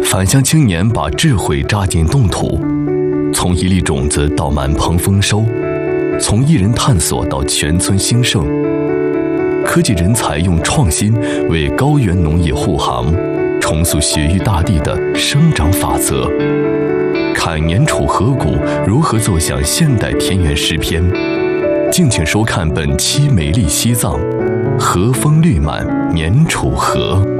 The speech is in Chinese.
返乡青年把智慧扎进冻土，从一粒种子到满棚丰收，从一人探索到全村兴盛。科技人才用创新为高原农业护航，重塑雪域大地的生长法则。看年储河谷如何奏响现代田园诗篇。敬请收看本期《美丽西藏》，和风绿满年储河。